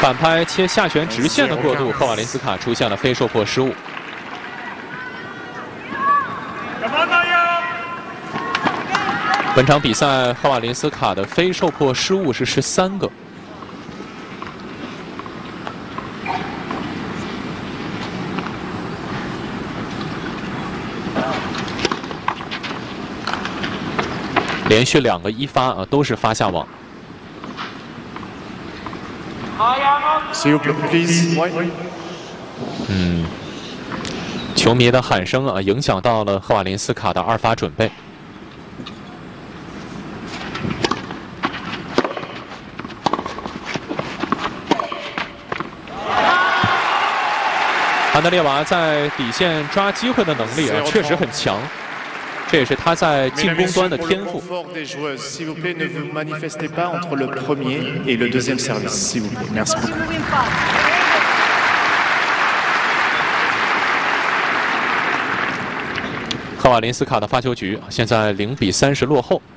反拍切下旋直线的过渡，赫瓦林斯卡出现了非受迫失误。本场比赛，赫瓦林斯卡的非受迫失误是13个。连续2个1发啊，都是发下网。球迷的喊声啊，影响到了赫瓦林斯卡的2发准备。安德烈娃在底线抓机会的能力啊，确实很强。 这也是他在进攻端的天赋。赫瓦林斯卡的发球局现在0比30落后。